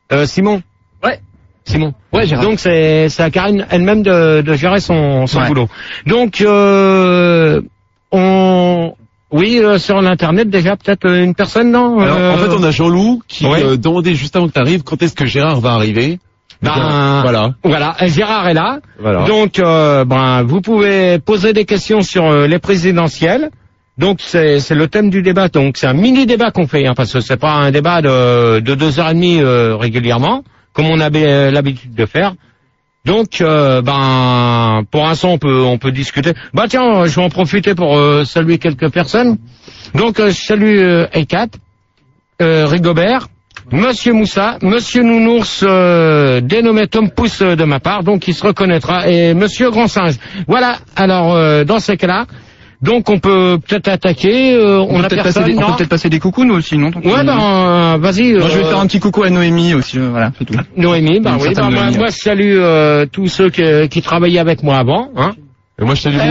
Simon. Ouais. Simon. Ouais, Gérard. Donc c'est à Karine elle-même de gérer son boulot. Donc oui, sur l'internet déjà peut-être une personne, non? Alors, en fait, on a Jean-Loup qui demandait juste avant que tu arrives quand est-ce que Gérard va arriver. Voilà, Gérard est là. Voilà. Donc vous pouvez poser des questions sur les présidentielles. Donc c'est le thème du débat. Donc c'est un mini débat qu'on fait, parce que c'est pas un débat de 2h30 régulièrement, comme on avait l'habitude de faire. Donc pour l'instant on peut discuter. Tiens, je vais en profiter pour saluer quelques personnes. Donc je salue Ekat, Rigobert, Monsieur Moussa, Monsieur Nounours, dénommé Tom Pouce de ma part, donc il se reconnaîtra, et Monsieur Grand Singe. Voilà. Alors dans ces cas-là, donc on peut peut-être attaquer. On peut peut-être passer des coucous nous aussi, non? Ouais, vas-y. Moi, je vais faire un petit coucou à Noémie aussi. Voilà, c'est tout. Noémie, moi je salue tous ceux qui travaillaient avec moi avant. Hein. Et moi je salue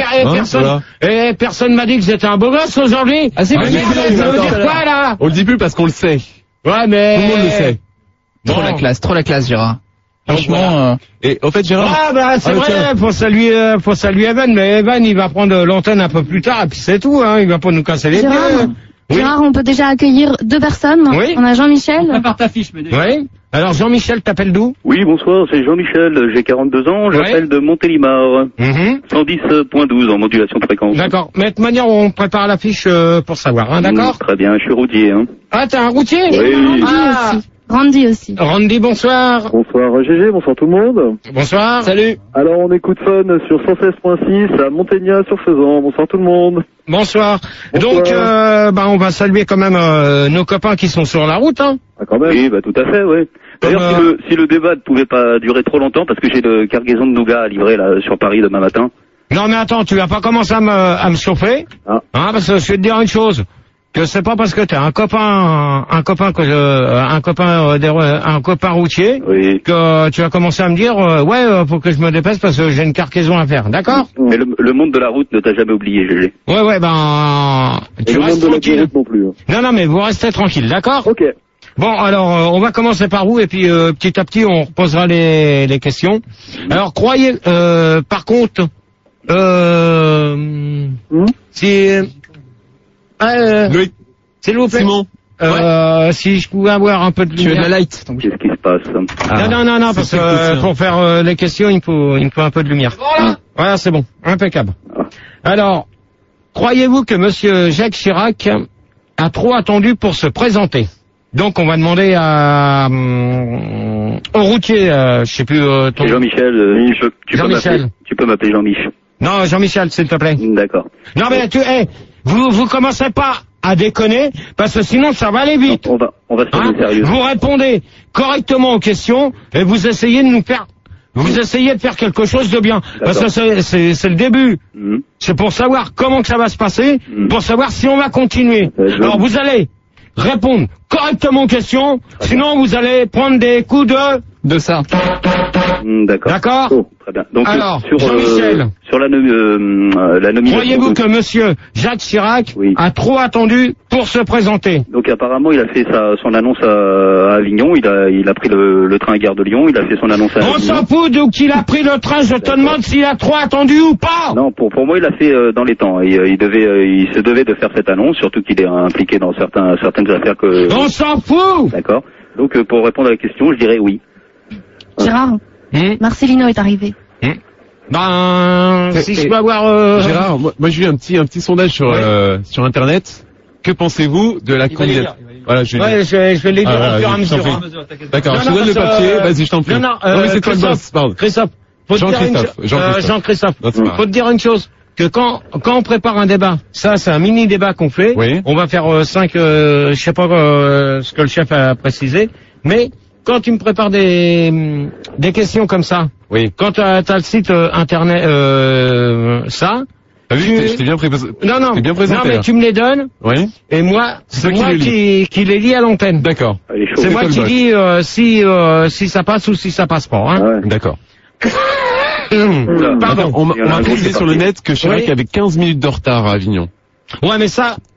personne m'a dit que j'étais un beau gosse aujourd'hui. Ah, c'est quoi là? On le dit plus parce qu'on le sait. Ouais, mais tout le monde le sait. Trop la classe, Gérard. Franchement, et en fait Gérard. C'est vrai, faut saluer Evan, mais Evan il va prendre l'antenne un peu plus tard et puis c'est tout, hein, il va pas nous casser les pieds. Gérard, on peut déjà accueillir 2 personnes. Oui. On a Jean-Michel. Prépare ta fiche, mais déjà. Oui. Alors Jean-Michel, t'appelles d'où? Oui, bonsoir, c'est Jean-Michel, j'ai 42 ans, j'appelle de Montélimar, 110.12 en modulation de fréquence. D'accord, mais de toute manière on prépare la fiche pour savoir, hein, d'accord? Très bien, je suis routier. Hein. Ah, t'es un routier? Oui. Randy aussi. Randy, bonsoir. Bonsoir GG, bonsoir tout le monde. Bonsoir. Salut. Alors on écoute Fun sur 116.6 à Montaignac-sur-Faisan. Bonsoir tout le monde. Bonsoir. Donc on va saluer quand même nos copains qui sont sur la route, hein. Ah quand même. Oui, tout à fait, oui. D'ailleurs, si le débat ne pouvait pas durer trop longtemps, parce que j'ai le cargaison de nougat à livrer là sur Paris demain matin. Non mais attends, tu vas pas commencer à me chauffer, hein, parce que je vais te dire une chose. Que c'est pas parce que t'es un copain routier que tu vas commencer à me dire faut que je me dépêche parce que j'ai une cargaison à faire, d'accord? Mais le monde de la route ne t'a jamais oublié, GG. Ouais, tu restes tranquille. Non plus. Non, mais vous restez tranquille, d'accord? Ok. Bon, alors on va commencer par vous et puis petit à petit on reposera les questions. Alors croyez, par contre, si s'il vous plaît. Simon. Si je pouvais avoir un peu de lumière. Tu veux de la light? Qu'est-ce qui se passe? Non, parce que pour faire les questions, il me faut un peu de lumière. Voilà, c'est bon. Impeccable. Alors, croyez-vous que monsieur Jacques Chirac a trop attendu pour se présenter? Donc, on va demander au routier, je sais plus, Jean-Michel, tu peux m'appeler Jean-Mich. Non, Jean-Michel, s'il te plaît. D'accord. Non, mais vous commencez pas à déconner, parce que sinon ça va aller vite. On va se faire sérieux. Vous répondez correctement aux questions et vous essayez de faire quelque chose de bien. Parce que c'est le début. C'est pour savoir comment que ça va se passer, pour savoir si on va continuer. Alors vous allez répondre correctement aux questions, sinon vous allez prendre des coups de ça. D'accord. Très bien. Donc, alors, Jean-Michel, sur la nomination. Croyez-vous que monsieur Jacques Chirac a trop attendu pour se présenter? Donc apparemment, il a fait son annonce à Avignon, il a pris le train à Gare de Lyon, il a fait son annonce à Avignon. On s'en fout d'où qu'il a pris le train, je te demande s'il a trop attendu ou pas. Non, pour moi, il a fait dans les temps. Il se devait de faire cette annonce, surtout qu'il est impliqué dans certaines affaires que... On s'en fout. D'accord. Donc pour répondre à la question, je dirais oui. Gérard, Marcelino est arrivé. Si je peux avoir... Gérard, moi j'ai eu un petit sondage sur Internet. Que pensez-vous de la candidature? Voilà, je vais les dire au fur et à mesure. D'accord, je te donne le papier, vas-y, je t'en prie. Non, mais c'est toi le boss, pardon. Jean-Christophe, faut te dire une chose. Que quand on prépare un débat, ça c'est un mini débat qu'on fait. On va faire 5, je sais pas ce que le chef a précisé, mais quand tu me prépares des questions comme ça, quand t'as le site internet, je t'ai bien présenté. Non, mais tu me les donnes. Et moi, c'est moi qui les lis à l'antenne. D'accord. C'est moi qui dis si ça passe ou si ça passe pas. Hein. D'accord. Pardon. On m'a précisé sur le net que Chirac avait 15 minutes de retard à Avignon. Ouais, mais ça,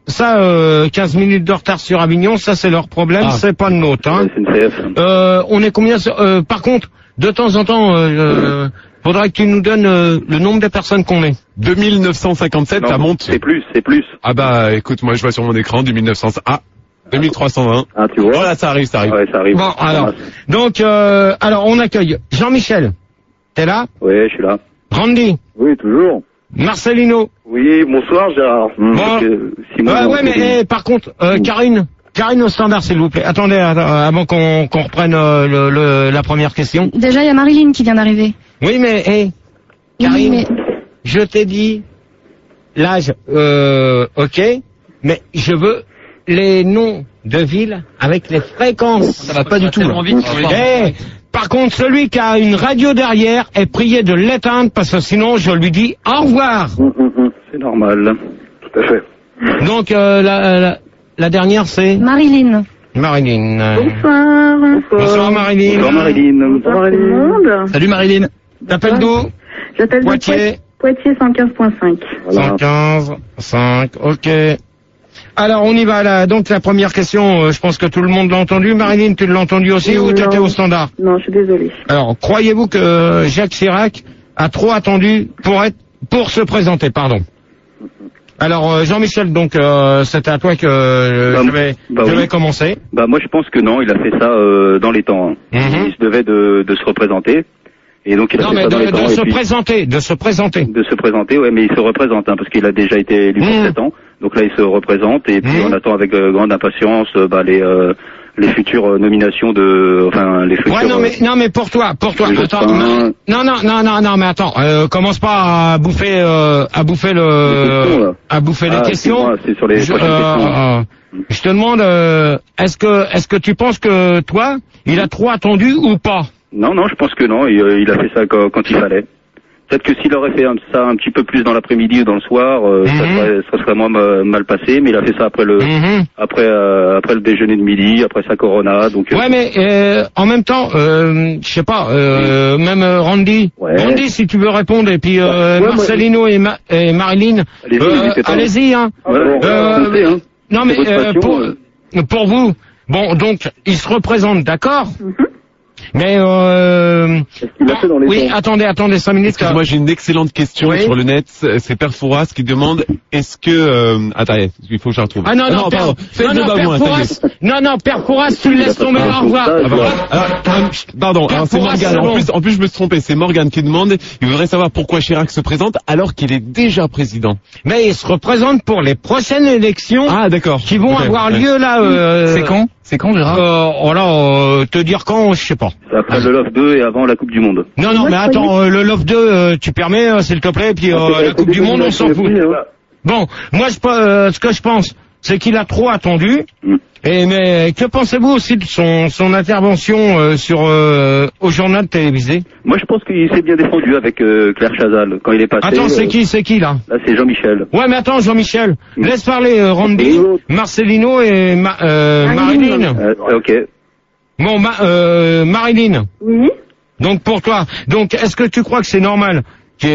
ça 15 minutes de retard sur Avignon, ça c'est leur problème, c'est pas le nôtre. Hein. On est combien par contre, de temps en temps, faudrait que tu nous donnes le nombre de personnes qu'on est. 2957, non, ça monte. C'est plus. Ah bah écoute, moi je vois sur mon écran 2900. 2320. Ah, tu vois. Voilà, ça arrive. Ouais, ça arrive. Bon, alors, donc, alors on accueille Jean-Michel. T'es là? Oui, je suis là. Randy. Oui, toujours. Marcelino. Oui, bonsoir, Gérard. Bon. Ouais, mais par contre, Karine au standard, s'il vous plaît. Attendez, avant qu'on reprenne la première question. Déjà, il y a Marilyn qui vient d'arriver. Oui, mais Karine, je t'ai dit l'âge, ok, mais je veux les noms de villes avec les fréquences. Ça va pas du tout. Par contre, celui qui a une radio derrière est prié de l'éteindre parce que sinon je lui dis au revoir. C'est normal. Tout à fait. Donc la dernière c'est Marilyn. Marilyn. Bonsoir. Bonsoir Marilyn. Bonsoir Marilyn. Bonsoir tout le monde. Salut Marilyn. T'appelles d'où? J'appelle de Poitiers 115.5. Voilà. 115.5, ok. Alors on y va là. Donc la première question, je pense que tout le monde l'a entendu. Marilyn, tu l'as entendu aussi ou t'étais au standard? Non, je suis désolée. Alors croyez-vous que Jacques Chirac a trop attendu pour se présenter, pardon. Alors Jean-Michel, donc c'était à toi que je vais commencer. Bah moi je pense que non, il a fait ça dans les temps. Hein. Il se devait de se représenter. Et donc il a fait ça dans les temps. De se présenter, ouais, mais il se représente, hein, parce qu'il a déjà été élu pour 7 ans. Donc là il se représente et puis on attend avec grande impatience les futures nominations les futures. Ouais, non mais pour toi. Attends, non, mais attends, commence pas à bouffer les questions. C'est sur les prochaines questions. Je te demande, est-ce que tu penses que toi, il a trop attendu ou pas? Non, je pense que non. Il a fait ça quand il fallait. Peut-être que s'il aurait fait ça un petit peu plus dans l'après-midi ou dans le soir, ça serait moins mal passé. Mais il a fait ça après après le déjeuner de midi, après sa Corona. Donc. Ouais, mais en même temps, je sais pas. Même Randy. Ouais. Randy, si tu veux répondre, et puis Marcelino et Marilyn. Allez-y, hein. Non, mais pour vous, bon, donc il se représente, d'accord. Mais oui, attendez 5 minutes. Moi j'ai une excellente question sur le net. C'est Père Fouras qui demande est-ce que attendez, il faut que je la retrouve. Père Fouras, tu le laisses tomber. Au revoir. Pardon, c'est Morgane. En plus je me suis trompé. C'est Morgane qui demande. Il voudrait savoir pourquoi Chirac se présente alors qu'il est déjà président. Mais il se représente pour les prochaines élections. Ah d'accord. Qui vont avoir lieu là. C'est quand Gérard? Te dire quand, je sais pas. C'est après le Love 2 et avant la Coupe du Monde. Non, mais attends, le Love 2, tu permets, s'il te plaît, puis la Coupe du Monde, on s'en fout. Bon, moi, ce que je pense, c'est qu'il a trop attendu. Mais que pensez-vous aussi de son intervention au journal télévisé? Moi, je pense qu'il s'est bien défendu avec Claire Chazal quand il est passé. Attends, c'est qui là? Là, c'est Jean-Michel. Ouais, mais attends, Jean-Michel, laisse parler Randy, Marcelino et Marilyn. Ok. Bon, Marilyn. Oui. Donc pour toi, est-ce que tu crois que c'est normal qu'il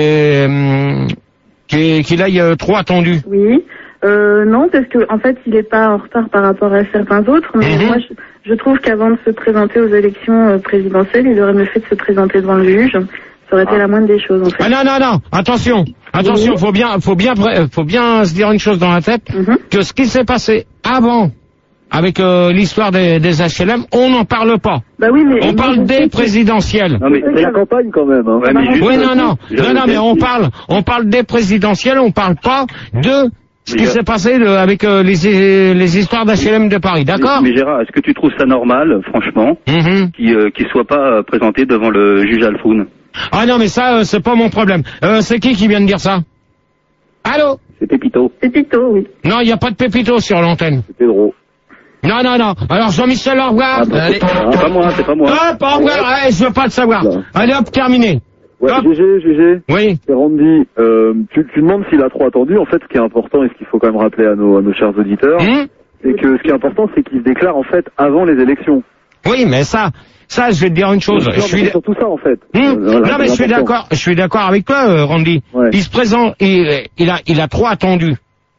aille trop attendu? Oui. Non, parce que en fait, il est pas en retard par rapport à certains autres. Mais moi, je trouve qu'avant de se présenter aux élections présidentielles, il aurait mieux fait de se présenter devant le juge. Ça aurait été la moindre des choses, en fait. Ah non, attention, faut bien se dire une chose dans la tête, que ce qui s'est passé avant, avec l'histoire des HLM, on n'en parle pas. Bah oui, mais on parle des présidentielles. Non mais c'est la campagne quand même. Hein. Ouais, non, mais on parle des présidentielles, on parle pas de ce qui s'est passé avec les histoires d'HLM de Paris, d'accord? Mais Gérard, est-ce que tu trouves ça normal, franchement, qu'il soit pas présenté devant le juge Alfoun? Ah non, mais ça, c'est pas mon problème. C'est qui vient de dire ça? Allô? C'est Pépito. Pépito, oui. Non, il n'y a pas de Pépito sur l'antenne. C'est Pedro. Non. Alors Jean-Michel, au revoir. Allez. C'est pas moi. Ah, pas au revoir. Ouais, je veux pas le savoir. Non. Allez hop, terminé. Ouais, GG. Oui. C'est Randy. Tu demandes s'il a trop attendu. En fait, ce qui est important et ce qu'il faut quand même rappeler à nos chers auditeurs, c'est que ce qui est important, c'est qu'il se déclare en fait avant les élections. Oui, mais ça, je vais te dire une chose. C'est surtout ça en fait. Non, mais je suis d'accord avec toi, Randy. Ouais. Il se présente, il a trop attendu.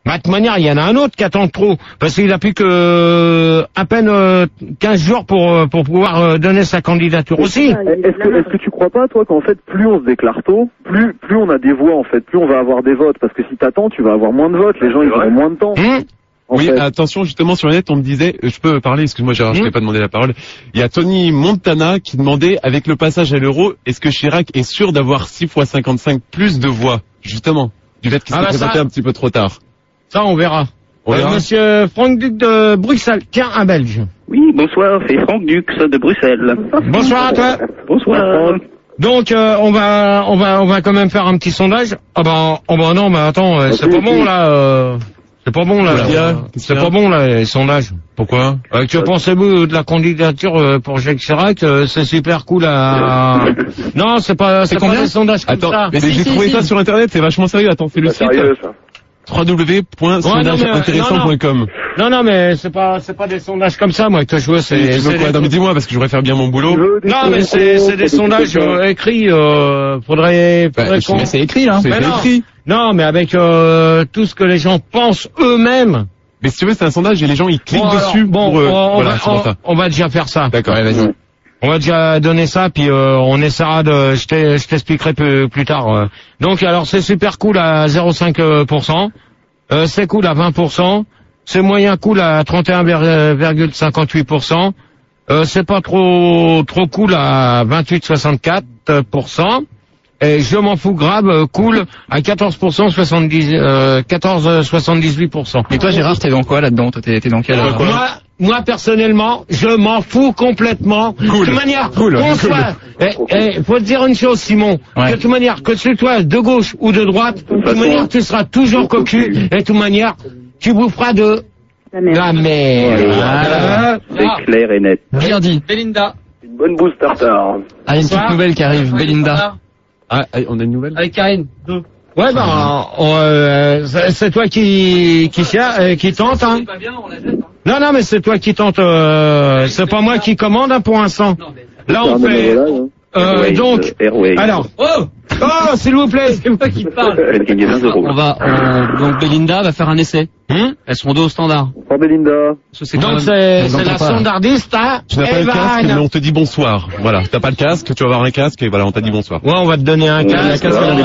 Bah, de toute manière, il y en a un autre qui attend trop, parce qu'il a plus que à peine 15 jours pour pouvoir donner sa candidature aussi. Est-ce que tu crois pas, toi, qu'en fait, plus on se déclare tôt, plus on a des voix, en fait, plus on va avoir des votes, parce que si t'attends, tu vas avoir moins de votes, les gens, ils auront moins de temps. Oui, attention, justement, sur le net, on me disait, je peux parler, excuse-moi Gérard, je t'ai pas demandé la parole. Il y a Tony Montana qui demandait, avec le passage à l'euro, est-ce que Chirac est sûr d'avoir 6 fois 55 plus de voix, justement, du fait qu'il s'est présenté un petit peu trop tard? Ça, on verra. Monsieur Franck Duc de Bruxelles, tiens, un Belge. Oui, bonsoir, c'est Franck Duc de Bruxelles. Bonsoir à toi. Bonsoir. Donc, on va quand même faire un petit sondage. Ah ben non, mais attends, c'est pas bon, là, c'est pas bon, là. C'est pas bon, là, les sondages. Pourquoi? Que pensez-vous de la candidature pour Jacques Chirac? C'est super cool à... Non, c'est pas des sondages comme ça. Mais j'ai trouvé ça sur Internet, c'est vachement sérieux. Attends, c'est le site. www.sondageintéressant.com. Non, mais c'est pas des sondages comme ça, moi, que je veux, c'est... Non, mais dis-moi, parce que je voudrais faire bien mon boulot. Non, mais c'est des sondages écrits, faudrait mais c'est écrit, là. C'est écrit. Non, mais avec tout ce que les gens pensent eux-mêmes. Mais si tu veux, c'est un sondage et les gens, ils cliquent dessus. On va déjà faire ça. D'accord, vas-y. On va déjà donner ça, puis on essaiera de... Je t'expliquerai plus tard. Donc, alors, c'est super cool à 0,5%. C'est cool à 20%. C'est moyen cool à 31,58%. C'est pas trop cool à 28,64%. Et je m'en fous grave, cool à 14%, 14,78%. Et toi, Gérard, t'es dans quoi là-dedans? Toi, t'es dans quel... Moi, personnellement, je m'en fous complètement. Cool. De toute manière, faut te dire une chose, Simon. Ouais. De toute manière, que tu sois de gauche ou de droite, de toute manière, tu seras toujours cocu. Et de toute manière, tu boufferas de la merde. Voilà. C'est clair et net. Bien dit. Belinda. Une bonne bouse tartare. Ah, une petite nouvelle qui arrive, Belinda. Ah, on a une nouvelle? Avec Karine. Ouais, c'est toi qui tente, hein. Pas bien, on la jette, hein. Non, mais c'est toi qui tente, c'est pas moi qui commande, hein, pour l'instant. Là, on fait, donc, alors, s'il vous plaît. C'est moi qui parle. Elle gagne 20 euros. Donc Belinda va faire un essai. Elles seront deux au standard. Bonsoir Belinda. Donc c'est la standardiste, hein. Tu n'as pas le casque, mais on te dit bonsoir. Voilà, t'as pas le casque, tu vas avoir un casque, et voilà, on t'a dit bonsoir. Ouais, on va te donner un casque.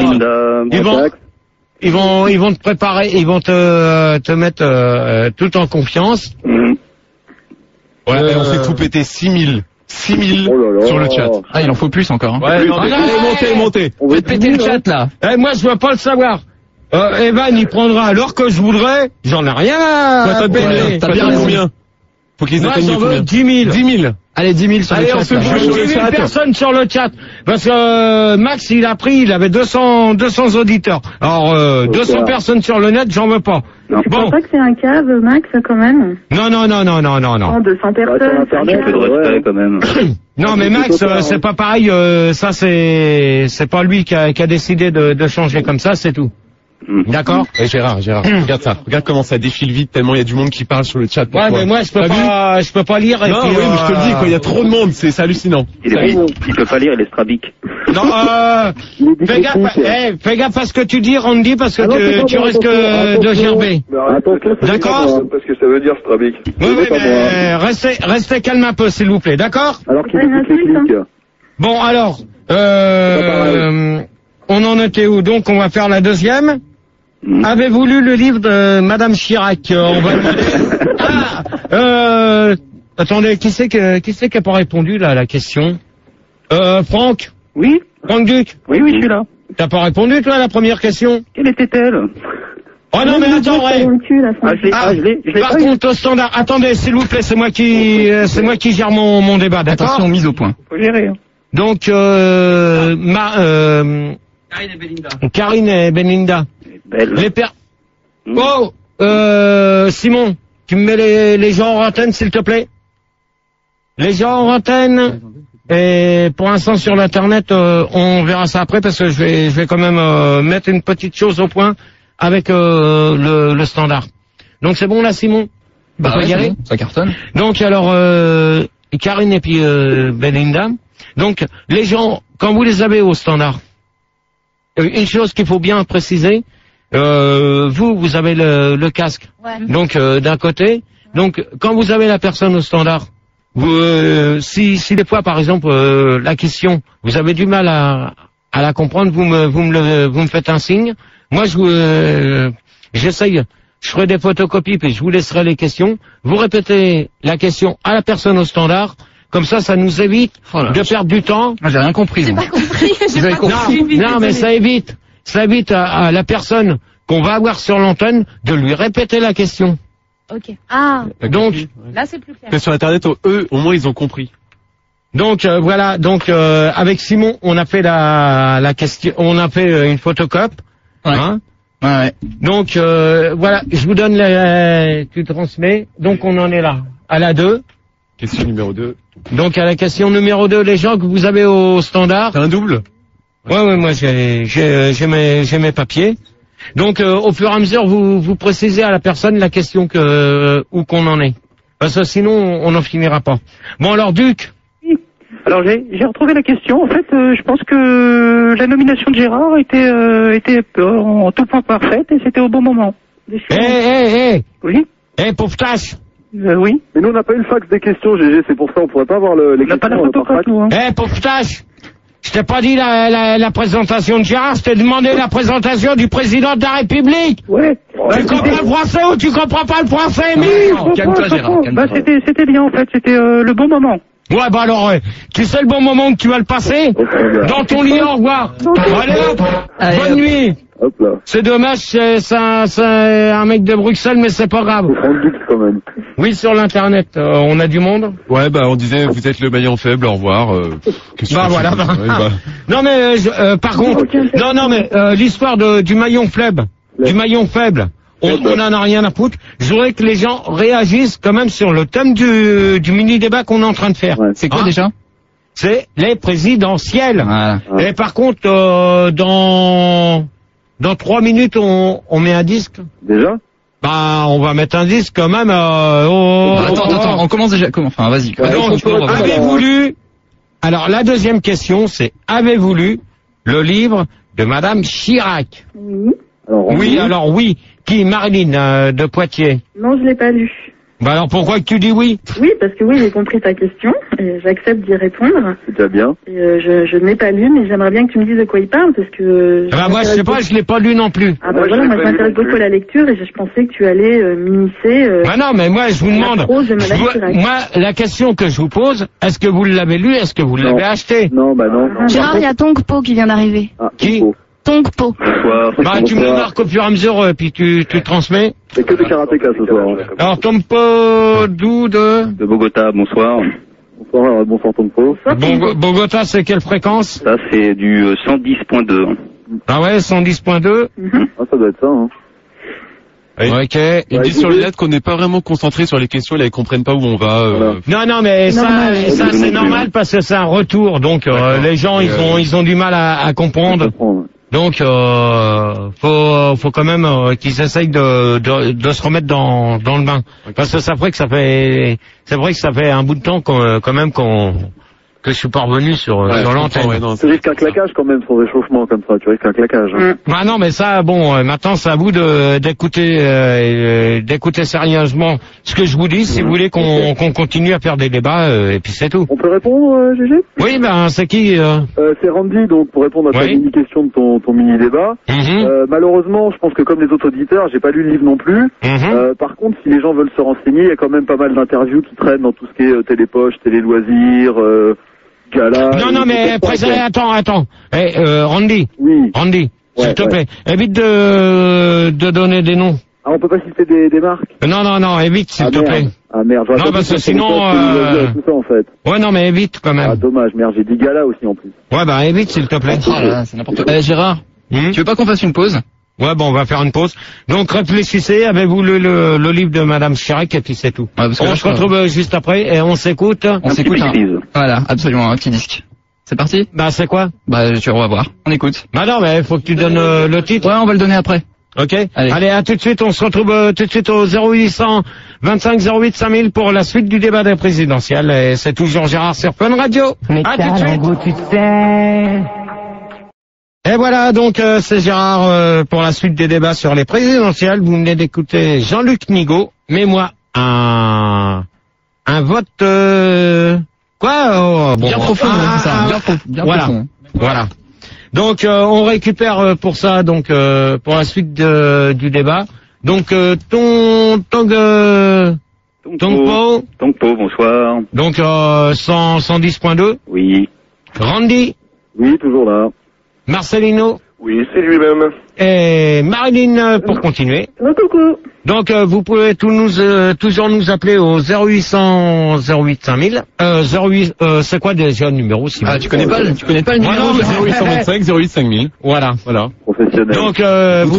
Ils vont te préparer, ils vont te mettre tout en confiance. Ouais, et on fait tout péter 6000 sur le chat. Ah, il en faut plus encore, hein. Ouais, montez. Faites péter le chat, là. Moi, je veux pas le savoir. Evan, il prendra alors que je voudrais. J'en ai rien à payer. T'as bien combien? Faut qu'ils atteignent j'en veux 10 000. 10 000. Allez, 10 000 sur le chat. On se là. bouge sur le 10 000 chat. personnes sur le chat. Parce que Max, il avait 200 auditeurs. Alors, 200 personnes sur le net, j'en veux pas. Je pense pas que c'est un cave, Max, quand même. Non. Non, 200 personnes. Un peu de respect, quand même. Non, mais Max, c'est pas pareil. Ça, c'est pas lui qui a décidé de changer comme ça, c'est tout. D'accord. Et Gérard, regarde ça. Regarde comment ça défile vite, tellement il y a du monde qui parle sur le chat. Ouais, mais moi, je peux pas lire. Et non, puis, oui, mais je te le dis, quoi, il y a trop de monde, c'est hallucinant. Il peut pas lire, il est strabique. Non, fais gaffe à ce que tu dis, Randy, parce que tu risques de gerber. D'accord? Parce que ça veut dire strabique. Oui, mais restez calme un peu, s'il vous plaît, d'accord? Alors qu'il écoute les clics. Bon, alors, on en était où? Donc, on va faire la deuxième. Avez-vous lu le livre de Madame Chirac? On va attendez, qui c'est qui a pas répondu, là, à la question? Franck? Oui? Franck Duc? Oui, je suis là. T'as pas répondu, toi, à la première question? Quelle était-elle? Oh non, mais attends, ouais. Par contre, au standard, attendez, s'il vous plaît, c'est moi qui gère mon débat, d'accord? Attention, mise au point. Faut gérer. Karine Donc, et Belinda. Karine et Belinda. Belle. Simon, tu me mets les gens en antenne, s'il te plaît? Les gens en antenne. Et pour l'instant, sur l'internet, on verra ça après, parce que je vais quand même mettre une petite chose au point avec le standard. Donc c'est bon là, Simon? Bah on peut y aller? bon, ça cartonne. Donc alors, Karine et puis Belinda. Donc les gens, quand vous les avez au standard, une chose qu'il faut bien préciser, vous avez le casque. Ouais. Donc d'un côté, donc quand vous avez la personne au standard, vous, si des fois par exemple la question, vous avez du mal à la comprendre, vous me faites un signe. Moi j'essaye, je ferai des photocopies puis je vous laisserai les questions. Vous répétez la question à la personne au standard. Comme ça nous évite de perdre du temps. J'ai rien compris. J'ai pas compris. Vous avez compris? Non, mais ça évite à la personne qu'on va avoir sur l'antenne de lui répéter la question. Ok. Ah, Donc, là c'est plus clair. Que sur Internet, eux, au moins, ils ont compris. donc voilà. Donc avec Simon, on a fait la question, on a fait une photocope. Ouais. Hein. Ouais. Donc voilà, je vous donne tu transmets. Donc on en est là à la 2. Question numéro 2. Donc à la question numéro 2, les gens que vous avez au standard. T'as un double? Ouais, moi j'ai mes papiers. Donc au fur et à mesure vous précisez à la personne la question où qu'on en est. Parce que sinon on n'en finira pas. Bon alors Duc. Alors j'ai retrouvé la question. En fait, je pense que la nomination de Gérard était en tout point parfaite et c'était au bon moment. Oui. Pauvre tâche. Oui. Mais nous, on n'a pas eu le fax des questions, GG, c'est pour ça, on pourrait pas avoir les questions. On n'a pas la photocope, nous, hein. Pauvre tâche. Je t'ai pas dit la présentation de Gérard, je t'ai demandé la présentation du président de la République. Ouais. Tu comprends le français ou tu comprends pas le français, Émile? Calme-toi, Gérard. Bah, c'était bien, en fait, c'était le bon moment. Ouais, bah alors, tu sais le bon moment que tu vas le passer? Dans ton lit, au revoir. Allez hop, bonne nuit. Hop là. C'est dommage, c'est un mec de Bruxelles, mais c'est pas grave. C'est Franck Dux, quand même. Oui, sur l'internet, on a du monde. Ouais, bah, on disait, vous êtes le maillon faible, au revoir. Bah voilà. Non mais par contre, non mais l'histoire du maillon faible, on en a rien à foutre. Je voudrais que les gens réagissent quand même sur le thème du mini débat qu'on est en train de faire. Ouais. C'est quoi déjà? C'est les présidentielles. Voilà. Et par contre, dans 3 minutes, on met un disque. Déjà? Bah, on va mettre un disque quand même. Attends, on commence déjà. Enfin, vas-y. Donc, avez-vous lu? Alors, la deuxième question, c'est avez-vous lu le livre de Madame Chirac? Oui. Alors, Oui. Qui? Marilyn de Poitiers. Non, je l'ai pas lu. Bah alors pourquoi que tu dis oui? Oui, parce que oui, j'ai compris ta question et j'accepte d'y répondre. c'est déjà bien. Et, je ne l'ai pas lu, mais j'aimerais bien que tu me dises de quoi il parle, parce que... Bah moi je sais pas, je l'ai pas lu non plus. Ah bah voilà, moi je m'intéresse beaucoup à la lecture et je pensais que tu allais m'initier... Bah non, mais moi je vous demande... Moi, la question que je vous pose, est-ce que vous l'avez lu, est-ce que vous l'avez acheté? Non, bah non. Gérard, il y a Tongpo qui vient d'arriver. Ah, Qui? Tongpo. Bah tu me le marques au fur et à mesure, puis tu transmets. C'est que des karatékas ce soir. Alors Tongpo d'où De Bogota, bonsoir. Bonsoir Tongpo. Bogota, c'est quelle fréquence? Ça, c'est du 110.2. Ah ouais, 110.2. Ah, ça doit être ça, hein. Oui. Ok. Ils disent sur le net qu'on n'est pas vraiment concentré sur les questions, là, ils comprennent pas où on va. Non, mais ça c'est normal parce que c'est un retour, donc les gens ils ont du mal à comprendre. Donc faut quand même qu'ils essayent de se remettre dans le bain, parce que c'est vrai que ça fait un bout de temps quand même que je suis pas revenu sur l'antenne. Ouais, tu risques un claquage quand même sur réchauffement comme ça, tu risques un claquage. Hein. Bah non, mais ça, bon, maintenant c'est à vous d'écouter sérieusement ce que je vous dis, si vous voulez qu'on continue à faire des débats, et puis c'est tout. On peut répondre, GG? Oui, ben c'est qui C'est Randy, donc pour répondre à ta mini-question de ton mini-débat. Malheureusement, je pense que comme les autres auditeurs, j'ai pas lu le livre non plus. Par contre, si les gens veulent se renseigner, il y a quand même pas mal d'interviews qui traînent dans tout ce qui est télépoche, télé-loisirs, gala... Non, mais attends. Randy. Oui. Randy, s'il te plaît, évite de donner des noms. Ah, on peut pas citer des marques? Non, évite, s'il te plaît. Ah merde, non, parce que sinon... tout ça, en fait. Ouais, non, mais évite quand même. Ah, dommage, merde, j'ai dit gala aussi en plus. Ouais, bah évite, s'il te plaît. Oh là, c'est n'importe quoi. Gérard, tu veux pas qu'on fasse une pause? Ouais, bon, on va faire une pause. Donc, réfléchissez, avez-vous le livre de Madame Chirac, et puis c'est tout. Ouais, on se retrouve juste après, et on s'écoute. On s'écoute, voilà, absolument, un petit disque. C'est parti? Bah, c'est quoi? Bah, on va voir. On écoute. Bah non, mais faut que tu donnes le titre. Ouais, on va le donner après. Ok. Allez, à tout de suite, on se retrouve tout de suite au 0800 25 08 5000 pour la suite du débat des présidentielles, et c'est toujours Gérard sur Fun Radio. Mais à tout de suite. tu sais... Et voilà, donc c'est Gérard pour la suite des débats sur les présidentielles. Vous venez d'écouter Jean-Luc Nigaud, mais moi, un vote... bien profond, bien voilà, profond. Voilà. Donc on récupère pour ça, donc pour la suite du débat. Donc Tongpo, bonsoir. Donc 110.2. Oui. Randy. Oui, toujours là. Marcelino. Oui, c'est lui-même. Et Marilyn pour continuer. Coucou. Donc vous pouvez toujours nous appeler au 0800 08 5000. 08 c'est quoi déjà le numéro si tu connais pas le numéro 0825 08 5000. Voilà. Professionnel. Donc vous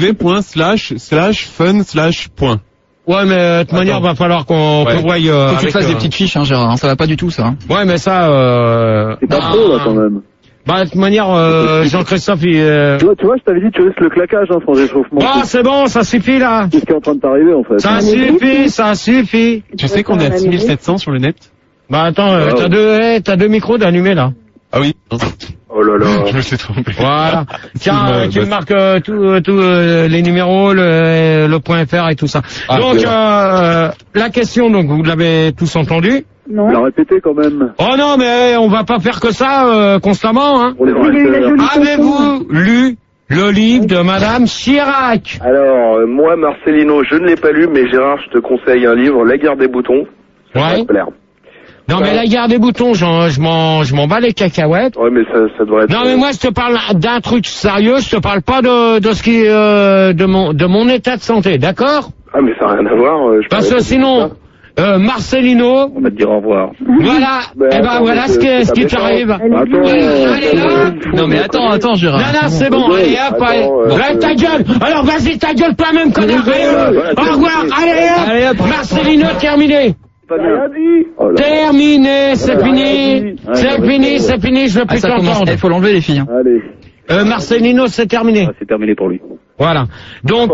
www.fun/point. Ouais, mais de toute manière, va falloir qu'on voie. Faut que tu te fasses des petites fiches, hein, Gérard. Hein, ça va pas du tout, ça. Hein. Ouais, mais ça. C'est pas trop là quand même. Bah de toute manière, Jean-Christophe, Tu vois, je t'avais dit, tu laisses le claquage sans réchauffement. Ah, c'est bon, ça suffit là. C'est ce qui est en train de t'arriver en fait. Ça suffit. Tu sais qu'on est à 6700 sur le net? Bah attends, t'as deux micros d'allumés là. Ah oui. Oh là là. Je me suis trompé. Voilà. Tiens, tu me marques tous les numéros, le point .fr et tout ça. Donc la question, donc vous l'avez tous entendu. Non. Tu l'as répété quand même. Oh non, mais on va pas faire que ça constamment, hein. Pour les Avez-vous lu le livre de Madame Chirac? Alors, moi, Marcelino, je ne l'ai pas lu, mais Gérard, je te conseille un livre, La guerre des boutons. Ouais. Non, mais la guerre des boutons, je m'en bats les cacahuètes. Ouais, mais ça devrait être... Non, mais moi, je te parle d'un truc sérieux, je te parle pas de ce qui, de mon état de santé, d'accord? Ah, mais ça n'a rien à voir. Parce que sinon, Marcelino. On va te dire au revoir. Voilà. Eh ben, voilà ce qui t'arrive. Non, mais attends, Gérard. Non, c'est bon. Allez, hop, allez, ta gueule. Alors, vas-y, ta gueule toi-même, connard. Allez, au revoir. Allez, hop. Marcelino, terminé. Terminé, c'est fini. C'est fini, je veux plus t'entendre. Il faut l'enlever, les filles. Allez. Marcelino, c'est terminé. C'est terminé pour lui. Voilà. Donc,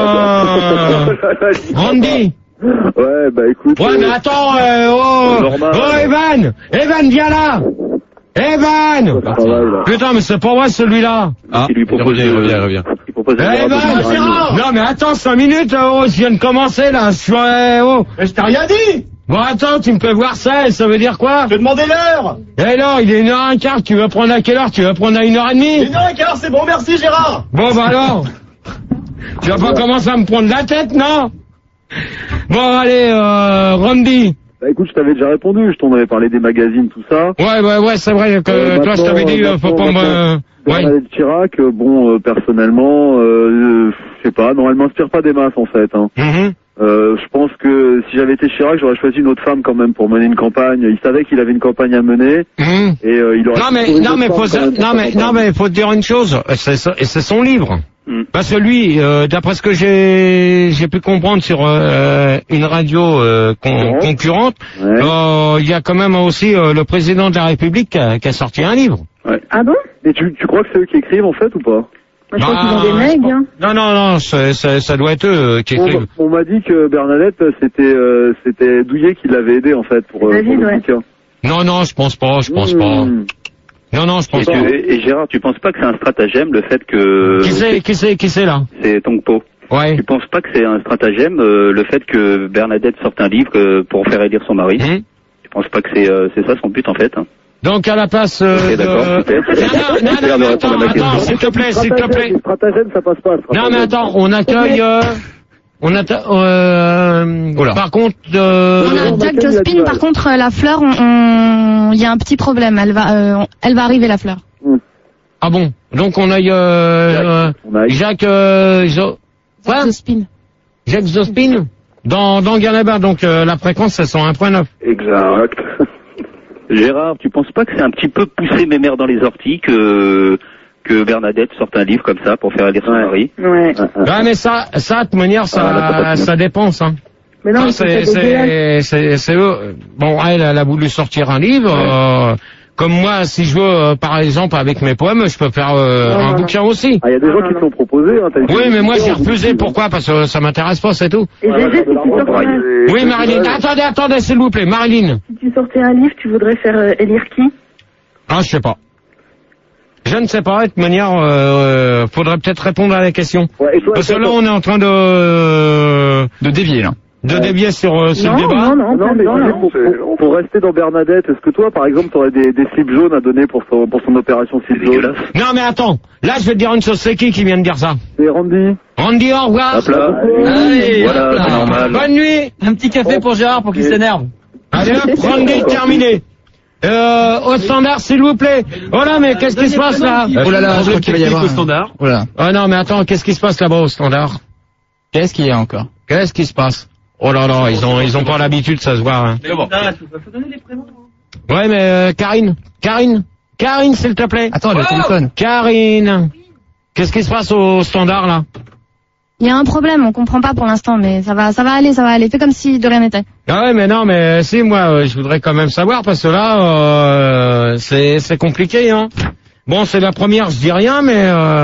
Randy. Ouais, bah écoute. Ouais, mais attends, Evan, viens là. Evan. Putain, mais c'est pas moi celui-là. Ah, il revient. Non, mais attends 5 minutes, je viens de commencer là. Mais je t'ai rien dit. Bon, attends, tu me fais voir ça, et ça veut dire quoi? Je te demandais l'heure. Et alors, il est 1h15, tu veux prendre à quelle heure? Tu veux prendre à 1h30? 1h15, c'est bon, merci Gérard. Bon, bah alors. Tu vas pas commencer à me prendre la tête, non? Bon, allez, Randy. Bah écoute, je t'avais déjà répondu, je t'en avais parlé des magazines, tout ça. Ouais, c'est vrai que toi, je t'avais dit, faut pas me... Bernadette Chirac, personnellement, je sais pas, non, elle m'inspire pas des masses, en fait, hein. Je pense que si j'avais été Chirac, j'aurais choisi une autre femme quand même pour mener une campagne. Il savait qu'il avait une campagne à mener. Et il aurait... Non mais faut te dire une chose, c'est son livre. Parce que lui, d'après ce que j'ai pu comprendre sur une radio concurrente, il y a quand même aussi le président de la République qui a sorti un livre. Ouais. Ah bon? Et tu crois que c'est eux qui écrivent en fait ou pas? Je crois qu'ils ont des mecs, hein. Non, ça doit être eux qui écrivent. On m'a dit que Bernadette, c'était Douillet qui l'avait aidé en fait pour le bouquin. Non, je pense pas. Non, je pense pas. Et Gérard, tu penses pas que c'est un stratagème le fait que... Qui c'est là? C'est Tongpo. Ouais. Tu penses pas que c'est un stratagème le fait que Bernadette sorte un livre pour faire élire son mari? Tu penses pas que c'est ça son but en fait? Donc à la place d'accord, super. Non, attends, s'il te plaît. Stratagème, ça passe pas. Non, mais attends, on accueille... par contre... On a Jack Jospin, par contre, la fleur, il y a un petit problème. Elle va arriver, la fleur. Ah bon? Donc on a Jacques Jospin. Jacques Jospin dans Galabin, donc la fréquence c'est 101.9. Exact. Gérard, tu penses pas que c'est un petit peu pousser mes mères dans les orties que Bernadette sorte un livre comme ça pour faire élire son mari? Ouais. Ouais, mais ça, de toute manière, ça dépense, hein. Mais non, c'est eux. Bon, elle a voulu sortir un livre, comme moi, si je veux, par exemple, avec mes poèmes, je peux faire un bouquin aussi. Ah, il y a des gens qui te l'ont proposé, hein. Oui, mais moi, j'ai refusé. Pourquoi? Parce que ça m'intéresse pas, c'est tout. Et Gégé, si tu sortais Oui, Marilyn. Attendez, s'il vous plaît. Marilyn. Si tu sortais un livre, tu voudrais faire élire qui? Ah, je sais pas. Je ne sais pas, de toute manière, faudrait peut-être répondre à la question. Ouais, et toi, parce que là, on est en train de dévier, là. De dévier sur ce débat. Non, pour rester dans Bernadette, est-ce que toi, par exemple, t'aurais des slips jaunes à donner pour son opération slip jaune? Non, mais attends. Là, je vais te dire une chose. C'est qui vient de dire ça? C'est Randy. Randy, au revoir. Hop là. Allez, Voilà, hop là. c'est normal. Bonne nuit. Un petit café pour Gérard pour qu'il s'énerve. Allez hop, Randy, terminé. Au standard, s'il vous plaît. Oh là, mais qu'est-ce qui se passe là? Oh là là, je crois qu'il va y avoir au standard. Oh là. Oh non, mais attends, qu'est-ce qui se passe là-bas au standard? Qu'est-ce qu'il y a encore? Qu'est-ce qui se passe? Oh là là, ils ont pas l'habitude, ça se voit. Hein. Faut donner les prénoms. Ouais, mais Karine, s'il te plaît. Attends, le téléphone. Karine. Qu'est-ce qui se passe au standard là? Il y a un problème, on comprend pas pour l'instant, mais ça va aller. Fais comme si de rien n'était. Ah ouais, mais non, mais si, moi, je voudrais quand même savoir, parce que là, c'est compliqué, hein. Bon, c'est la première, je dis rien, mais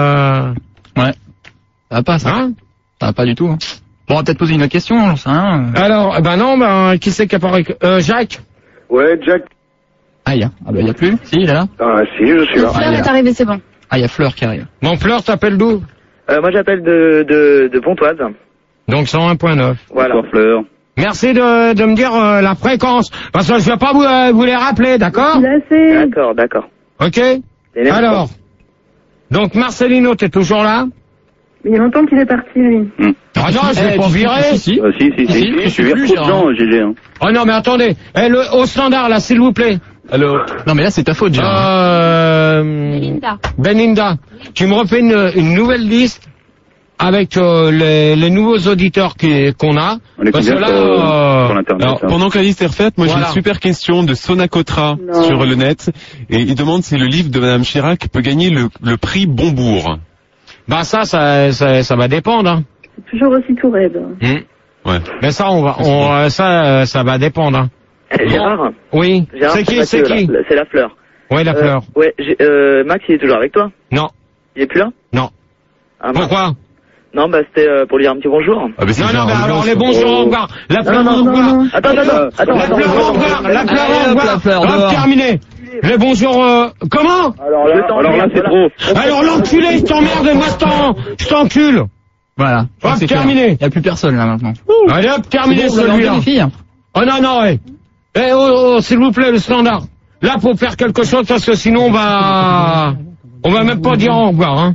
Ouais. Ça va pas, ça. Hein? Ça va pas du tout. Hein. Bon, on va peut-être poser une autre question, j'en sais rien. Alors, qui c'est qui a parlé? Jacques? Ouais, Jack. Ah, y a plus? Si, il est là. Ah, si, je suis là. Fleur est arrivée, c'est bon. Ah, y a Fleur qui arrive. Mon Fleur, t'appelles d'où? Moi, j'appelle de Pontoise. Donc 101.9. Voilà. Bonsoir, Fleur. Merci de me dire la fréquence, parce que je vais pas vous les rappeler, d'accord? D'accord. Ok? Alors, donc Marcelino, t'es toujours là? Il y a longtemps qu'il est parti, lui. Ah non, je l'ai pas viré. Si, je suis vers trop de gens, GG. Hein. Oh non, mais attendez. Au standard, là, s'il vous plaît. Alors, Non, mais là, c'est ta faute, Gérard. Beninda, tu me refais une nouvelle liste avec les nouveaux auditeurs qu'on a. On est Parce que combien sur l'internet? alors, pendant que la liste est refaite, moi j'ai Voilà. une super question de Sonacotra sur le net, et il demande si le livre de Madame Chirac peut gagner le prix Bonbourg. Bah ça va dépendre. Hein. C'est toujours aussi tout raide. Ouais. Mais ça, ça va dépendre. Hein. Gérard. Oui. Gérard, C'est qui? Mathieu, là. C'est la Fleur. Oui, la Fleur. Ouais, Max, il est toujours avec toi? Non. Il est plus là? Non. Ah, Pourquoi? Non, bah c'était pour lui dire un petit bonjour. Ah, mais c'est Non, Gérard mais alors Lelouch. les bonjours au revoir. La Fleur au revoir. Attends. La Fleur au revoir. La Fleur au revoir. Hop, terminé. Les bonjours. Comment? Alors là, c'est trop. Alors l'enculé, il t'emmerde et moi je t'encule. Voilà. Hop, C'est clair. terminé. Y a plus personne, là, maintenant. Allez hop, terminé Vous avez enlevé celui-là. les filles? Oh non, ouais. S'il vous plaît, le standard. Là, faut faire quelque chose parce que sinon on va même pas dire au revoir, hein.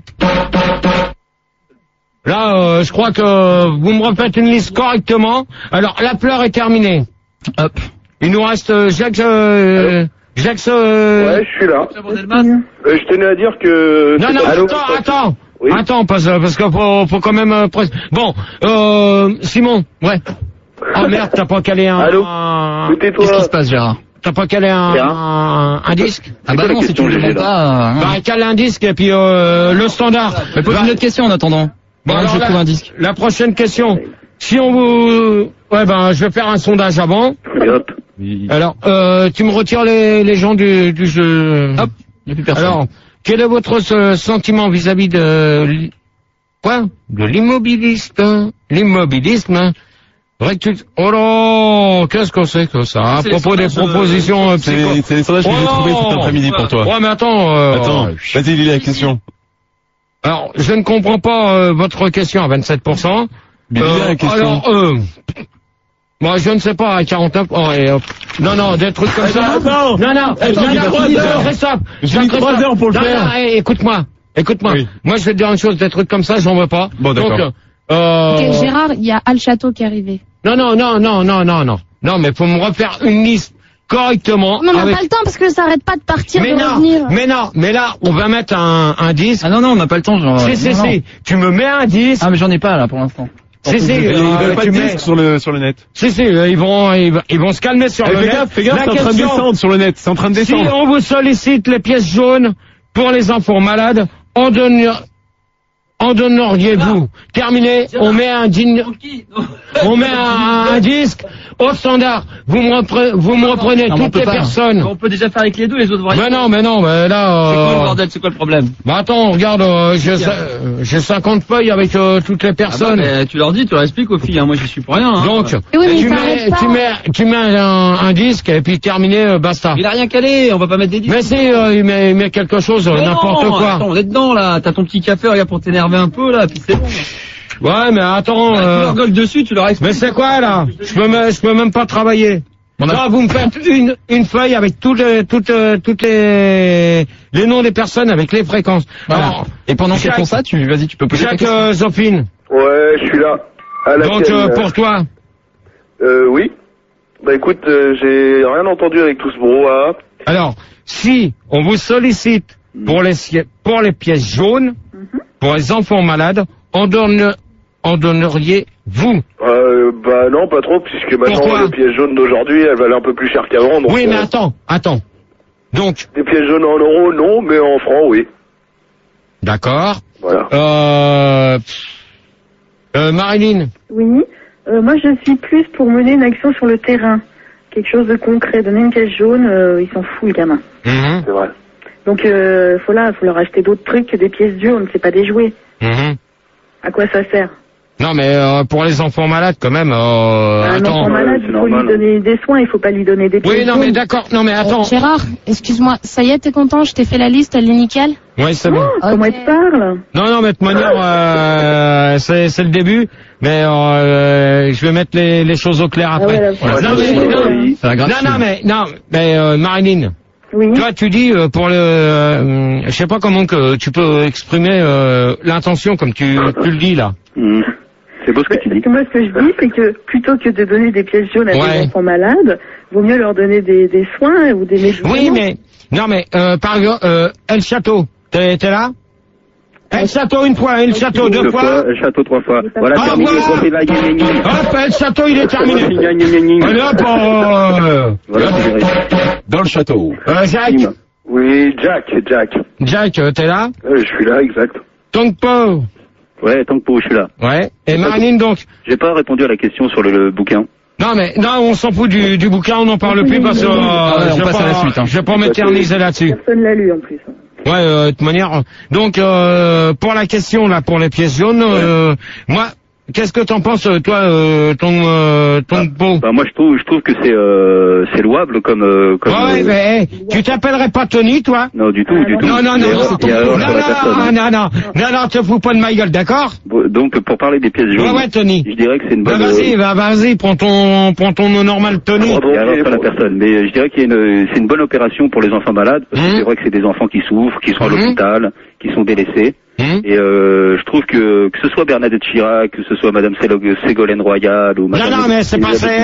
Là, je crois que vous me refaites une liste correctement. Alors, la Fleur est terminée. Hop. Il nous reste Jacques. Ouais, je suis là. Je tenais à dire que... Non, attends. Oui. Attends, parce que faut quand même... Bon, Simon, ouais. Oh merde, t'as pas calé un... Allô. Qu'est-ce qui se passe, Gérard? T'as pas calé un disque? Ah bah non, si tu le demandes pas... Bah, cale un disque et puis le standard. Mais pose une autre question en attendant. Bon, Bon, alors, je trouve un disque. La prochaine question. Si on vous... Ouais, ben, je vais faire un sondage avant. Et hop. Alors, tu me retires les gens du jeu. Hop, il n'y a plus personne. Alors, quel est votre sentiment vis-à-vis de... Quoi? De l'immobilisme. L'immobilisme. Oh là, qu'est-ce que c'est que ça? À propos des propositions psycho... C'est les sondages que j'ai trouvés cet après-midi pour toi. Ouais, mais attends... Attends, vas-y, lis la question. Alors, je ne comprends pas votre question à 27%. Mais lis la question. Alors, moi, je ne sais pas, à 49... Oh, et, non, des trucs comme ça... attends. Non, Christophe. J'ai mis 3 heures pour le faire. Non, écoute-moi. Oui. Moi, je vais te dire une chose, des trucs comme ça, j'en veux pas. Bon, d'accord. Donc, Ok, Gérard, il y a Al Château qui est arrivé. Non, mais faut me refaire une liste correctement. On n'a pas le temps parce que ça arrête pas de partir, de revenir. Mais là, on va mettre un disque. Ah non, on n'a pas le temps, genre... Si. Tu me mets un disque. Ah, mais j'en ai pas, là, pour l'instant. Si, Ils veulent pas tu de mets... disque sur le net. Si, ils vont se calmer sur le net. Fais gaffe, c'est en train de descendre sur le net. C'est en train de Si descendre. on vous sollicite les pièces jaunes pour les enfants malades, en donneriez-vous? Terminé, on met un disque, au standard, vous me reprenez toutes les personnes. On peut déjà faire avec les deux, les autres vont Mais non, mais là... C'est quoi le bordel, c'est quoi le problème? Bah attends, regarde, j'ai 50 feuilles avec toutes les personnes. Ah bah, tu leur dis, tu leur expliques aux filles, hein, moi j'y suis pour rien. Hein. Donc, tu mets un disque et puis terminé, basta. Il a rien calé, on va pas mettre des disques. Mais si, il met quelque chose, n'importe quoi. Attends, on est dedans là, t'as ton petit café, regarde, pour t'énerver un peu là, puis c'est bon. Ouais, mais attends... Tu leur gueules dessus, tu leur expliques. Mais c'est quoi là? Je peux même pas travailler. Là, vous me faites une feuille avec toutes les noms des personnes avec les fréquences. Voilà. Alors, et pendant qu'ils font ça, tu peux poser ta question. Zopine. Ouais, je suis là. Donc, pour toi? Oui. Bah écoute, j'ai rien entendu avec tout ce brouhaha. Alors, si on vous sollicite pour les pièces jaunes, pour les enfants malades, en donneriez-vous? Bah non, pas trop, puisque maintenant les pièces jaunes d'aujourd'hui, elles valent un peu plus cher qu'avant. Oui, mais attends. Donc. Les pièces jaunes en euros, non, mais en francs, oui. D'accord. Voilà. Marilyn. Oui. Moi, je suis plus pour mener une action sur le terrain. Quelque chose de concret. Donner une pièce jaune, ils s'en foutent, les gamins. C'est vrai. Donc, faut leur acheter d'autres trucs que des pièces jaunes. C'est pas des jouets. À quoi ça sert? Non, mais pour les enfants malades, quand même. Un enfant malade, il faut lui donner des soins, il faut pas lui donner des pièces jaunes. Oui, non, mais d'accord. Non, mais attends. Gérard, excuse-moi, ça y est, t'es content? Je t'ai fait la liste, elle est nickel? Oui, c'est bon. Comment elle te parle? Non, mais de toute manière, c'est le début. Mais je vais mettre les choses au clair après. Non, mais Marilyn. Oui. Toi, tu dis pour le, je sais pas comment que tu peux exprimer l'intention comme tu le dis là. C'est beau ce que tu dis. Moi, ce que je dis, c'est que plutôt que de donner des pièces jaunes à des enfants malades, vaut mieux leur donner des soins ou des médicaments. Oui, mais par exemple, El Château, t'es là? El Château une fois, El Château deux fois. El Château 3 fois. Voilà, terminé. Hop, El Château, il est terminé. Allez hop, dans le château. Jacques. Oui, Jack. Jack, t'es là? Je suis là, exact. Tongpo. Ouais, Tongpo, je suis là. Ouais. Et Marilyn, donc? J'ai pas répondu à la question sur le bouquin. Non, on s'en fout du bouquin, on n'en parle plus parce que on passe à la suite. Je vais pas m'éterniser là-dessus. Personne l'a lu en plus. Ouais, de toute manière. Donc, pour la question là, pour les pièces jaunes, moi, qu'est-ce que t'en penses, toi, Tongpo? Bah moi, je trouve que c'est louable comme. Ouais, mais tu t'appellerais pas Tony, toi? Non, du tout. Non, te fous pas de ma gueule, d'accord? Donc, pour parler des pièces jaunes. Ouais, Tony. Je dirais que c'est une bonne. Vas-y, prends ton nom normal, Tony. Et alors, pas la personne. Mais je dirais qu'il y a c'est une bonne opération pour les enfants malades, parce que c'est vrai que c'est des enfants qui souffrent, qui sont à l'hôpital, qui sont délaissés. Et je trouve que ce soit Bernadette Chirac, que ce soit Madame Ségolène Royal ou Madame... Non, mais c'est pas ça.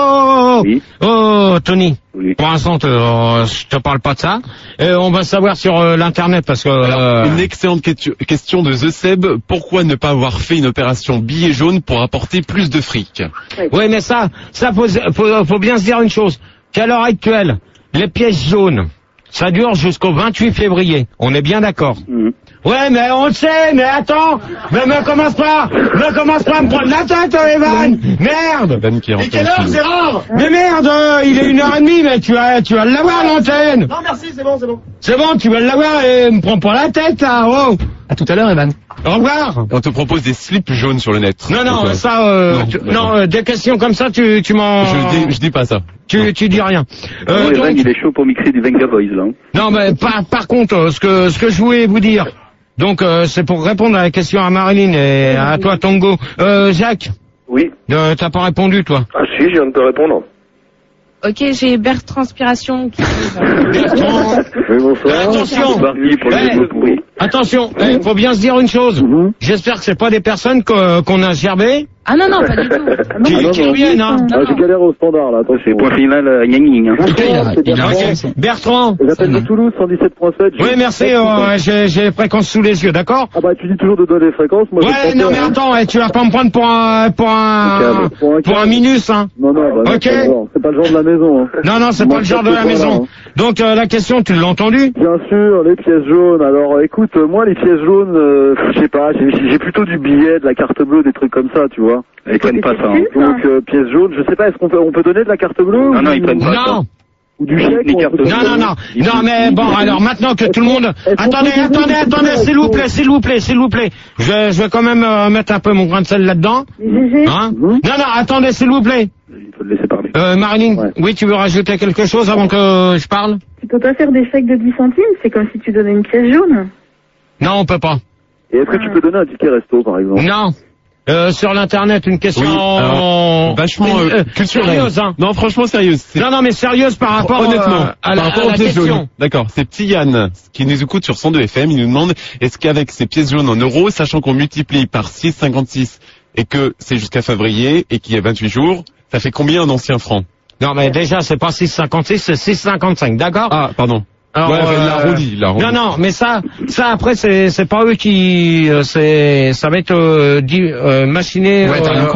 Tony. Oui. Pour l'instant, je te parle pas de ça. On va savoir sur l'internet parce que... Alors, une excellente question de The Seb. Pourquoi ne pas avoir fait une opération billet jaune pour apporter plus de fric? Oui, mais ça faut bien se dire une chose. Qu'à l'heure actuelle, les pièces jaunes, ça dure jusqu'au 28 février. On est bien d'accord. Ouais, mais on le sait, mais attends, mais me commence pas à me prendre la tête, Evan. Merde. Et quelle heure, Gérard? Mais merde, il est 1h30, mais tu vas l'avoir, l'antenne. Non, merci, c'est bon. C'est bon, tu vas l'avoir et me prends pas la tête, là, oh. À tout à l'heure, Evan. Au revoir. On te propose des slips jaunes sur le net. Non, ça, des questions comme ça, tu m'en... Je dis pas ça. Tu dis rien. Evan, il est chaud pour mixer du Venga Boys, là. Non, mais par contre, ce que je voulais vous dire, donc c'est pour répondre à la question à Marilyn et à toi, Tongo. Jacques. Oui. T'as pas répondu, toi? Ah si, je viens de te répondre. Ok, j'ai Bertranspiration qui... Bertrand. Oui, bonsoir. Attention, faut bien se dire une chose. J'espère que c'est pas des personnes qu'on a gerbées. Ah non, pas du tout. Qui reviennent, hein. J'ai galéré au standard, là. Attention. C'est point final, gna. Ok. Bertrand. J'appelle de Toulouse, 117.7. Oui, merci, j'ai les fréquences sous les yeux, d'accord? Ah bah, tu dis toujours de donner les fréquences, moi. Ouais, non, mais attends, tu vas pas me prendre pour un minus, hein. Non, bah, ok. C'est pas le genre de la maison, hein. Non, c'est pas le genre de la maison. Donc, la question, tu l'as entendue? Bien sûr, les pièces jaunes. Alors, écoute, moi, les pièces jaunes, je sais pas, j'ai plutôt du billet, de la carte bleue, des trucs comme ça, tu vois. vois. Ils prennent pas ça. Donc, pièce jaune, je sais pas, est-ce qu'on peut donner de la carte bleue? Non, ils prennent pas ça. Ou du chèque? Non, mais bon, alors maintenant que tout le monde... Attendez, s'il vous plaît. Je vais quand même mettre un peu mon grain de sel là-dedans. Hein? Non, attendez, s'il vous plaît. Il faut le laisser parler. Marilyn, oui, tu veux rajouter quelque chose avant que je parle? Tu peux pas faire des chèques de 10 centimes, c'est comme si tu donnais une pièce jaune. Non, on peut pas. Et est-ce que tu peux donner un ticket resto, par exemple? Non. Sur l'internet, une question vachement sérieuse, hein. Non, franchement sérieuse. Non, mais sérieuse par rapport honnêtement, à la question. jaune. D'accord, c'est petit Yann qui nous écoute sur 102 FM, il nous demande est-ce qu'avec ces pièces jaunes en euros, sachant qu'on multiplie par 6,56 et que c'est jusqu'à février et qu'il y a 28 jours, ça fait combien en anciens francs? Non, mais déjà, c'est pas 6,56, c'est 6,55, d'accord? Ah, pardon. Alors, l'arrondi. Non, mais ça après c'est pas eux qui ça va être machiné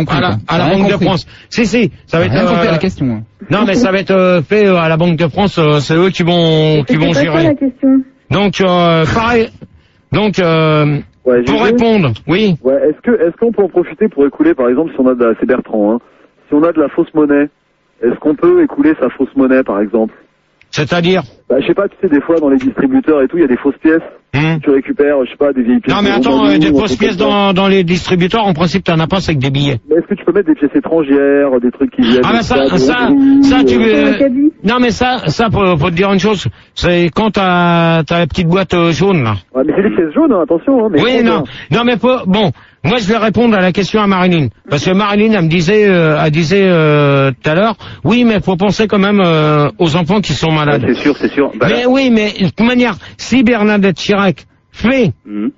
à la Banque de France. Si, ça va être la question. Non, mais ça va être fait à la Banque de France, c'est eux qui vont gérer. La question. Donc pareil. Donc pour répondre, oui. Ouais, est-ce qu'on peut en profiter pour écouler, par exemple, si on a c'est Bertrand, hein, si on a de la fausse monnaie, est-ce qu'on peut écouler sa fausse monnaie, par exemple? C'est-à-dire? Je sais pas, tu sais, des fois, dans les distributeurs et tout, il y a des fausses pièces. Tu récupères, je sais pas, des vieilles pièces. Non, mais attends, des fausses pièces dans les distributeurs, en principe, t'en as pas, c'est que des billets. Mais est-ce que tu peux mettre des pièces étrangères, des trucs qui viennent? Ah, mais ça, tu veux... Non, mais ça, faut te dire une chose. C'est quand t'as la petite boîte jaune, là. Ouais, mais c'est des pièces jaunes, hein, attention, hein. Mais oui, non, mais bon. Moi, je vais répondre à la question à Marilyn. Parce que Marilyn, elle disait tout à l'heure, oui, mais faut penser quand même aux enfants qui sont malades. Ouais, c'est sûr. Mais oui, mais de toute manière, si Bernadette Chirac fait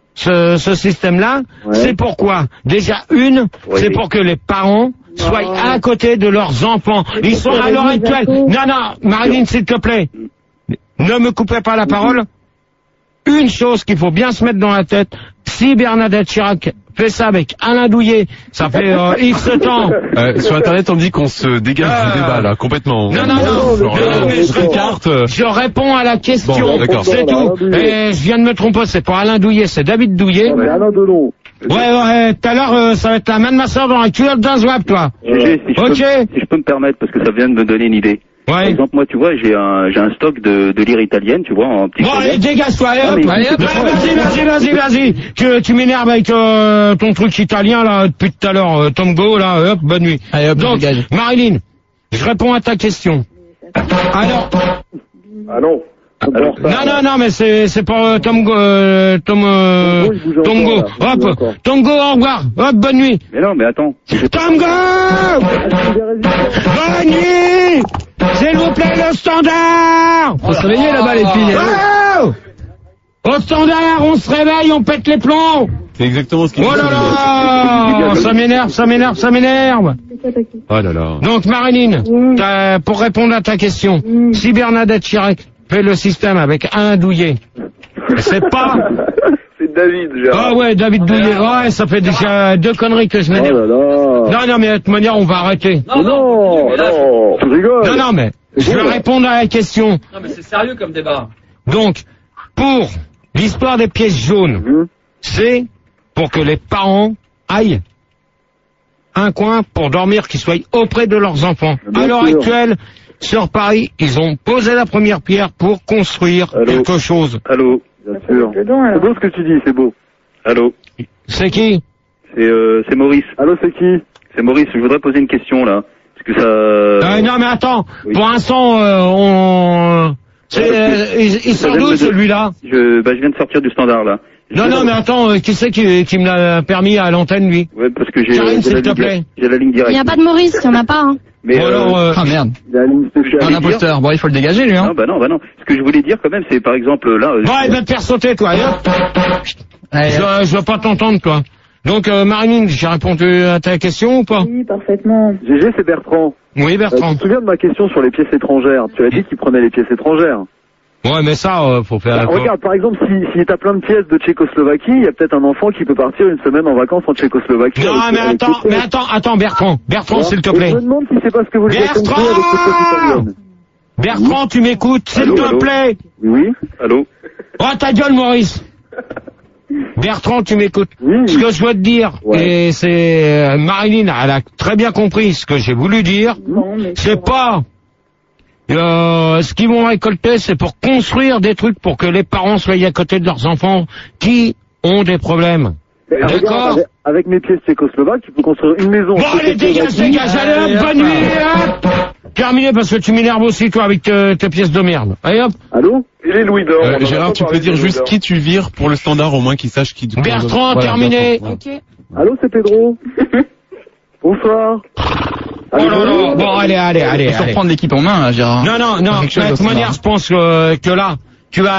ce système-là, c'est pourquoi? Déjà, c'est pour que les parents soient à côté de leurs enfants. Ils sont à l'heure actuelle. Non, Marilyn, s'il te plaît, ne me coupez pas la parole. Une chose qu'il faut bien se mettre dans la tête, si Bernadette Chirac fait ça avec Alain Douillet, ça fait X temps. Sur Internet, on dit qu'on se dégage du débat, là, complètement. Non, mais je réponds à la question, bon, c'est tout. Et je viens de me tromper, c'est pas Alain Douillet, c'est David Douillet. Ouais, Alain Delon. Ouais, tout à l'heure, ça va être la main de ma soeur dans la culotte d'un zouap, toi. Si je peux me permettre, parce que ça vient de me donner une idée. Ouais. Par exemple, moi, tu vois, j'ai un stock de lire italienne, tu vois, en petit. Bon, allez, dégage-toi, vas-y. Tu m'énerves avec ton truc italien, là, depuis tout à l'heure, Tomgo, là, hop, bonne nuit. Allez, hop, donc, dégage. Marilyn, je réponds à ta question. Alors. Ah non. Non, mais c'est pour Tomgo, hop, Tomgo, au revoir, hop, bonne nuit. Mais non, mais attends. Tomgo! Bonne nuit! S'il vous plaît, le standard! Faut se réveiller là-bas, les filles. Oh! Au standard, on se réveille, on pète les plombs! C'est exactement ce qu'il dit. Oh là là! Ça m'énerve! Oh là là. Donc, Marilyn, pour répondre à ta question, si Bernadette Chirac fait le système avec Alain Douillet, c'est pas... C'est David, Gérard. Ah ouais, David Douillet, ouais, ça fait déjà 2 conneries que je m'énerve. Non, mais de toute manière, on va arrêter. Non, tu rigoles. Non, mais je vais répondre à la question. Non, mais c'est sérieux comme débat. Donc, pour l'histoire des pièces jaunes, c'est pour que les parents aillent un coin pour dormir, qu'ils soient auprès de leurs enfants. À l'heure actuelle, sur Paris, ils ont posé la première pierre pour construire quelque chose. Allô. Bien sûr. C'est beau ce que tu dis, c'est beau. Allô. C'est qui? C'est Maurice. Allô, c'est qui? C'est Maurice, je voudrais poser une question, là. Parce que ça... non, mais attends, pour l'instant, il sort d'où, celui-là? Je viens de sortir du standard, là. Non, mais attends, qui c'est qui me l'a permis à l'antenne, lui? Ouais, parce que j'ai... Karine, s'il te plaît. J'ai la ligne directe. Il n'y a pas de Maurice, il n'y en a pas, hein. Mais ah merde. Un imposteur. Bon, il faut le dégager, lui, hein. Non, bah non. Ce que je voulais dire, quand même, c'est, par exemple, là... Bon, il va te faire sauter, toi, je veux pas t'entendre, toi. Donc, Marilyn, j'ai répondu à ta question ou pas? Oui, parfaitement. GG, c'est Bertrand. Oui, Bertrand. Tu te souviens de ma question sur les pièces étrangères? Tu as dit qu'il prenait les pièces étrangères. Ouais, mais ça, faut faire... regarde, par exemple, si t'as plein de pièces de Tchécoslovaquie, il y a peut-être un enfant qui peut partir une semaine en vacances en Tchécoslovaquie. Non, mais attends, Bertrand, s'il te plaît. Je me demande si c'est pas ce que vous voulez Bertrand! Bertrand, tu m'écoutes, s'il te plaît. Oui. Allô. Oh, ta gueule, Maurice. Bertrand, tu m'écoutes. Oui. Ce que je dois te dire, et c'est Marilyn, elle a très bien compris ce que j'ai voulu dire. C'est pas ce qu'ils vont récolter, c'est pour construire des trucs pour que les parents soient à côté de leurs enfants qui ont des problèmes. D'accord. Avec mes pièces tchécoslovaques, tu peux construire une maison. Bon, allez, dégage, allez, hop, bonne nuit, hop. Terminé, parce que tu m'énerves aussi, toi, avec tes pièces de merde. Allez, hop. Allô? Il est Louis d'Or. Gérard, tu peux dire juste qui tu vires pour le standard, au moins qu'ils sachent qui... Bertrand, terminé. Ok. Allô, c'est Pedro. Bonsoir. Oh là là. Bon, allez. On va reprendre l'équipe en main, là, Gérard. Non, de toute manière, je pense que là, tu vas